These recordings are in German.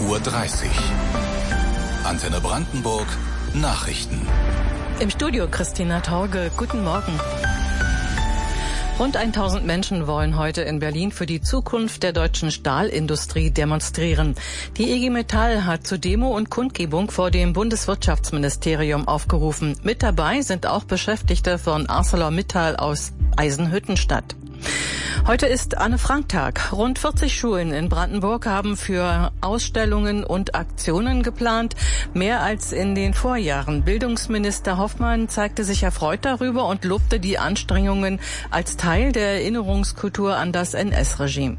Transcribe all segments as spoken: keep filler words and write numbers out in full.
Uhr dreißig. Antenne Brandenburg, Nachrichten. Im Studio Christina Torge, guten Morgen. Rund tausend Menschen wollen heute in Berlin für die Zukunft der deutschen Stahlindustrie demonstrieren. Die I G Metall hat zur Demo und Kundgebung vor dem Bundeswirtschaftsministerium aufgerufen. Mit dabei sind auch Beschäftigte von ArcelorMittal aus Eisenhüttenstadt. Heute ist Anne-Frank-Tag. Rund vierzig Schulen in Brandenburg haben für Ausstellungen und Aktionen geplant, mehr als in den Vorjahren. Bildungsminister Hoffmann zeigte sich erfreut darüber und lobte die Anstrengungen als Teil der Erinnerungskultur an das N S-Regime.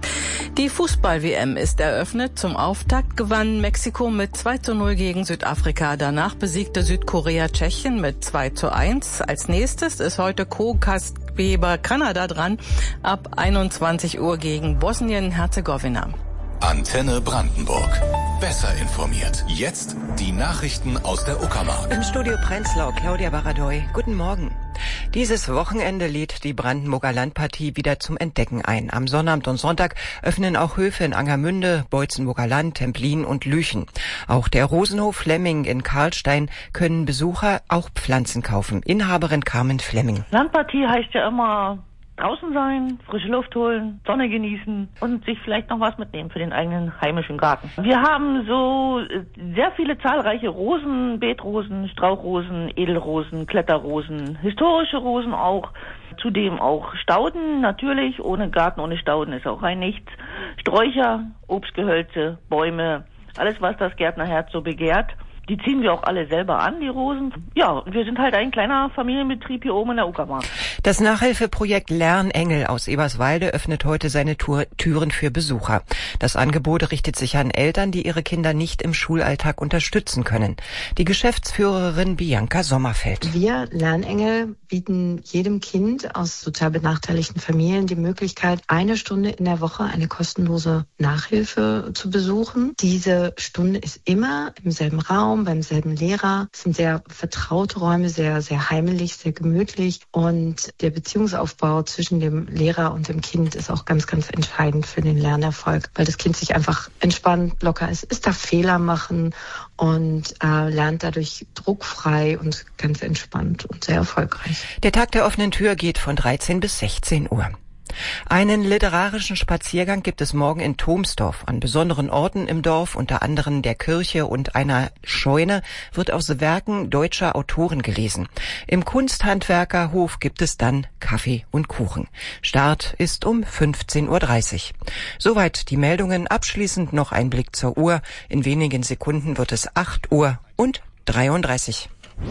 Die Fußball-W M ist eröffnet. Zum Auftakt gewann Mexiko mit zwei zu null gegen Südafrika. Danach besiegte Südkorea Tschechien mit zwei zu eins. Als nächstes ist heute Co-Gastgeber Kanada dran, ab einundzwanzig Uhr gegen Bosnien-Herzegowina. Antenne Brandenburg. Besser informiert. Jetzt die Nachrichten aus der Uckermark. Im Studio Prenzlau, Claudia Baradoy. Guten Morgen. Dieses Wochenende lädt die Brandenburger Landpartie wieder zum Entdecken ein. Am Sonnabend und Sonntag öffnen auch Höfe in Angermünde, Boitzenburger Land, Templin und Lüchen. Auch der Rosenhof Flemming in Karlstein können Besucher auch Pflanzen kaufen. Inhaberin Carmen Flemming. Landpartie heißt ja immer draußen sein, frische Luft holen, Sonne genießen und sich vielleicht noch was mitnehmen für den eigenen heimischen Garten. Wir haben so sehr viele zahlreiche Rosen, Beetrosen, Strauchrosen, Edelrosen, Kletterrosen, historische Rosen auch. Zudem auch Stauden, natürlich. Ohne Garten, ohne Stauden ist auch ein Nichts. Sträucher, Obstgehölze, Bäume, alles was das Gärtnerherz so begehrt. Die ziehen wir auch alle selber an, die Rosen. Ja, und wir sind halt ein kleiner Familienbetrieb hier oben in der Uckermark. Das Nachhilfeprojekt Lernengel aus Eberswalde öffnet heute seine Tour- Türen für Besucher. Das Angebot richtet sich an Eltern, die ihre Kinder nicht im Schulalltag unterstützen können. Die Geschäftsführerin Bianca Sommerfeld. Wir Lernengel bieten jedem Kind aus sozial benachteiligten Familien die Möglichkeit, eine Stunde in der Woche eine kostenlose Nachhilfe zu besuchen. Diese Stunde ist immer im selben Raum, beim selben Lehrer. Es sind sehr vertraute Räume, sehr, sehr heimelig, sehr gemütlich. Und der Beziehungsaufbau zwischen dem Lehrer und dem Kind ist auch ganz, ganz entscheidend für den Lernerfolg, weil das Kind sich einfach entspannt, locker ist, ist da Fehler machen und äh, lernt dadurch druckfrei und ganz entspannt und sehr erfolgreich. Der Tag der offenen Tür geht von dreizehn bis sechzehn Uhr. Einen literarischen Spaziergang gibt es morgen in Thomsdorf. An besonderen Orten im Dorf, unter anderem der Kirche und einer Scheune, wird aus Werken deutscher Autoren gelesen. Im Kunsthandwerkerhof gibt es dann Kaffee und Kuchen. Start ist um fünfzehn Uhr dreißig. Soweit die Meldungen. Abschließend noch ein Blick zur Uhr. In wenigen Sekunden wird es acht Uhr und dreiunddreißig.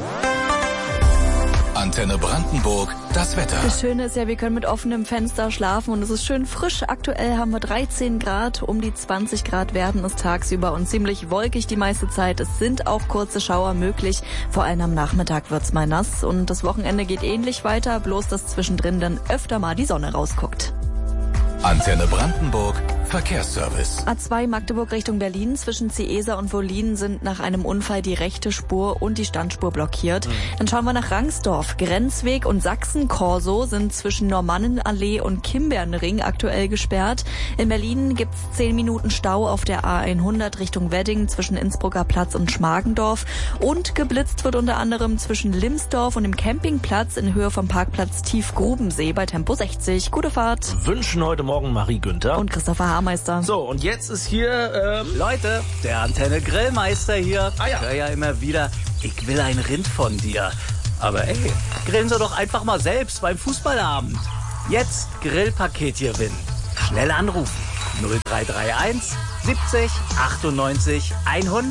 Antenne Brandenburg, das Wetter. Das Schöne ist ja, wir können mit offenem Fenster schlafen und es ist schön frisch. Aktuell haben wir dreizehn Grad, um die zwanzig Grad werden es tagsüber und ziemlich wolkig die meiste Zeit. Es sind auch kurze Schauer möglich, vor allem am Nachmittag wird's mal nass und das Wochenende geht ähnlich weiter, bloß dass zwischendrin dann öfter mal die Sonne rausguckt. Antenne Brandenburg, Verkehrsservice. A zwei Magdeburg Richtung Berlin zwischen Ciesa und Wollin sind nach einem Unfall die rechte Spur und die Standspur blockiert. Mhm. Dann schauen wir nach Rangsdorf. Grenzweg und Sachsen-Korso sind zwischen Normannenallee und Kimbernring aktuell gesperrt. In Berlin gibt's zehn Minuten Stau auf der A hundert Richtung Wedding zwischen Innsbrucker Platz und Schmargendorf. Und geblitzt wird unter anderem zwischen Limsdorf und dem Campingplatz in Höhe vom Parkplatz Tiefgrubensee bei Tempo sechzig. Gute Fahrt. Wünschen heute Morgen Marie Günther und Christopher Haarmeister. So, und jetzt ist hier, ähm... Leute, der Antenne Grillmeister hier. Ah ja. Ich höre ja immer wieder, ich will ein Rind von dir. Aber ey, grillen Sie doch einfach mal selbst beim Fußballabend. Jetzt Grillpaket gewinnen. Schnell anrufen. null drei drei eins siebzig achtundneunzig hundert.